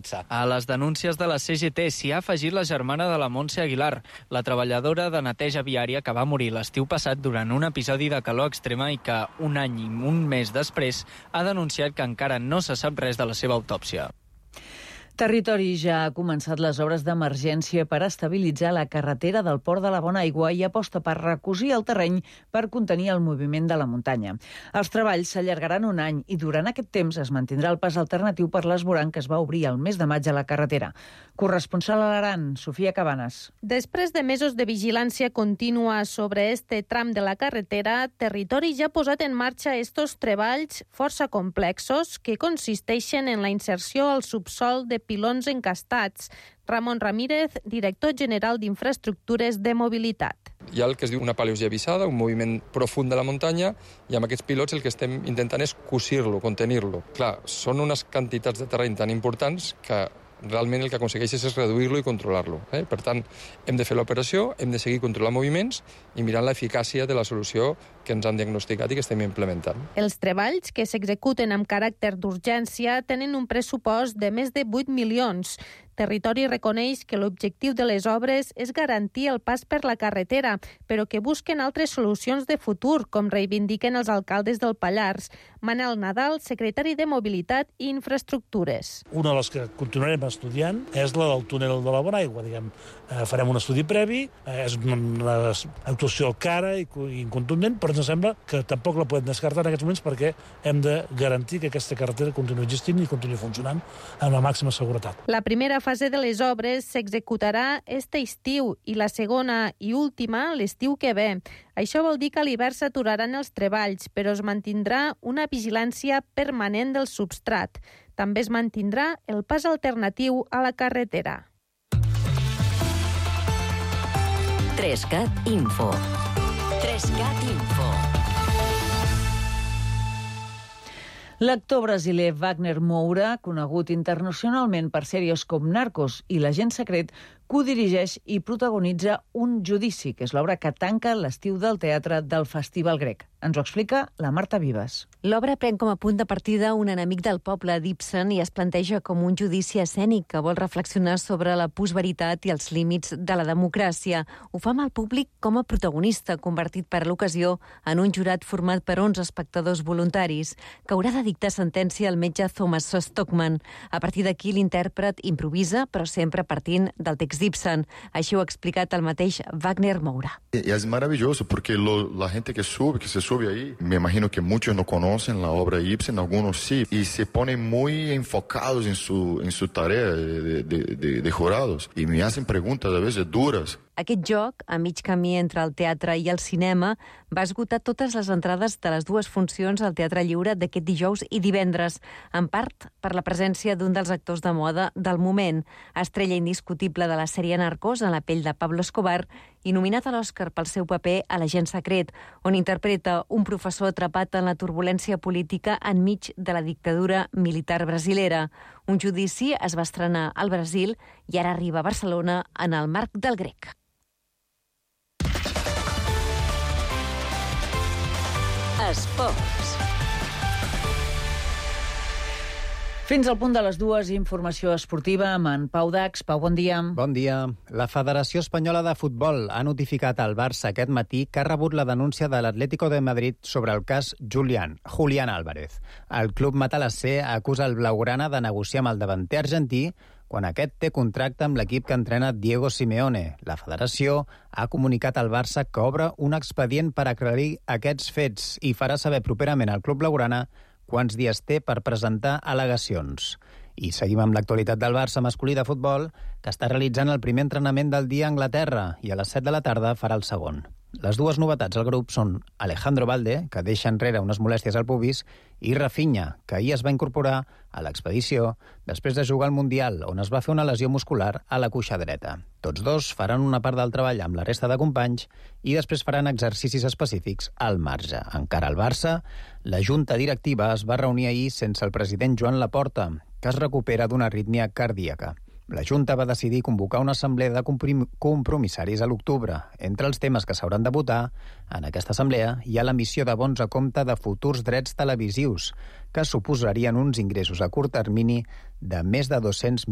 pizza. A les denúncies de la CGT s'hi ha afegit la germana de la Montse Aguilar, la treballadora de neteja viària que va morir l'estiu passat durant un episodi de calor extrema i que un any i un mes després ha denunciat que encara no se sap res de la seva autòpsia. Territori ja ha començat les obres d'emergència per estabilitzar la carretera del Port de la Bonaigua i aposta per recosir el terreny per contenir el moviment de la muntanya. Els treballs s'allargaran un any i durant aquest temps es mantindrà el pas alternatiu per l'esvoranc que es va obrir el mes de maig a la carretera. Corresponsal a l'Aran, Sofia Cabanes. Després de mesos de vigilància contínua sobre este tram de la carretera, Territori ja ha posat en marxa estos treballs força complexos que consisteixen en la inserció al subsol de pilons encastats. Ramon Ramírez, director general d'Infraestructures de Mobilitat. Hi ha el que es diu una paleosia vissada, un moviment profund de la muntanya, i amb aquests pilots el que estem intentant és cosir-lo, contenir-lo. Clar, són unes quantitats de terreny tan importants que realment el que aconsegueixes és reduir-lo i controlar-lo. Per tant, hem de fer l'operació, hem de seguir controlant moviments i mirant l'eficàcia de la solució que ens han diagnosticat i que estem implementant. Els treballs, que s'executen amb caràcter d'urgència, tenen un pressupost de més de 8 milions. Territori reconeix que l'objectiu de les obres és garantir el pas per la carretera, però que busquen altres solucions de futur, com reivindiquen els alcaldes del Pallars. Manel Nadal, secretari de Mobilitat i Infraestructures. Una de les que continuarem estudiant és la del túnel de la Bonaigua. Farem un estudi previ, és una actuació cara i incontundent, però ens sembla que tampoc la podem descartar en aquests moments perquè hem de garantir que aquesta carretera continuï existint i continuï funcionant amb la màxima seguretat. La primera fase de les obres s'executarà este estiu i la segona i última l'estiu que ve. Això vol dir que a l'hivern s'aturaran els treballs, però es mantindrà una vigilància permanent del substrat. També es mantindrà el pas alternatiu a la carretera. 3CAT Info. 3CAT Info. L'actor brasiler Wagner Moura, conegut internacionalment per sèries com Narcos i L'agent secret, codirigeix i protagonitza Un judici, que és l'obra que tanca l'estiu del teatre del Festival Grec. Ens ho explica la Marta Vives. L'obra pren com a punt de partida un enemic del poble d'Ibsen i es planteja com un judici escènic que vol reflexionar sobre la postveritat i els límits de la democràcia. Ho fa amb el públic com a protagonista, convertit per l'ocasió en un jurat format per 11 espectadors voluntaris, que haurà de dictar sentència al metge Thomas Stockman. A partir d'aquí, l'intèrpret improvisa, però sempre partint del text d'Ibsen. Així ho ha explicat el mateix Wagner Moura. Es maravilloso porque la gente que se sube ahí, me imagino que muchos no conocen la obra Ibsen, algunos sí, y se ponen muy enfocados en su tarea de jurados y me hacen preguntas a veces duras. Aquest joc, a mig camí entre el teatre i el cinema, va esgotar totes les entrades de les dues funcions al Teatre Lliure d'aquest dijous i divendres, en part per la presència d'un dels actors de moda del moment, estrella indiscutible de la sèrie Narcos en la pell de Pablo Escobar i nominat a l'Oscar pel seu paper a L'agent secret, on interpreta un professor atrapat en la turbulència política enmig de la dictadura militar brasilera. Un judici es va estrenar al Brasil i ara arriba a Barcelona en el marc del Grec. Esports. Fins al punt de les 2, informació esportiva amb en Pau Dax. Pau, bon dia. Bon dia. La Federació Espanyola de Futbol ha notificat al Barça aquest matí que ha rebut la denúncia de l'Atlético de Madrid sobre el cas Julián Álvarez. El club matalasser acusa el blaugrana de negociar amb el davanter argentí quan aquest té contracte amb l'equip que entrena Diego Simeone. La federació ha comunicat al Barça que obre un expedient per aclarir aquests fets i farà saber properament al club blaugrana quants dies té per presentar al·legacions. I seguim amb l'actualitat del Barça masculí de futbol, que està realitzant el primer entrenament del dia a Anglaterra i a les 7 de la tarda farà el segon. Les dues novetats al grup són Alejandro Balde, que deixa enrere unes molèsties al pubis, i Rafinha, que ahir es va incorporar a l'expedició després de jugar al Mundial, on es va fer una lesió muscular a la cuixa dreta. Tots dos faran una part del treball amb la resta de companys i després faran exercicis específics al marge. Encara al Barça, la junta directiva es va reunir ahir sense el president Joan Laporta, que es recupera d'una arrítmia cardíaca. La Junta va decidir convocar una assemblea de compromissaris a l'octubre. Entre els temes que s'hauran de votar en aquesta assemblea hi ha l'emissió de bons a compte de futurs drets televisius, que suposarien uns ingressos a curt termini de més de 200